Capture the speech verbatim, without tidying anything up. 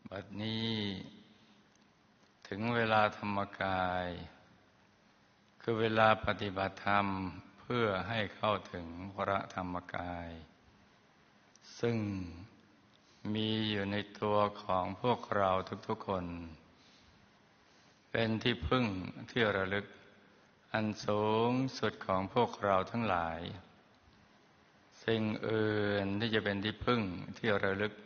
บัดนี้ถึงเวลาธรรมกายคือเวลาปฏิบัติธรรมเพื่อให้เข้าถึงพระธรรมกายซึ่งมีอยู่ในตัวของพวกเราทุกๆคนเป็นที่พึ่งที่ระลึกอันสูงสุดของพวกเราทั้งหลายสิ่งอื่นที่จะเป็นที่พึ่งที่ระลึก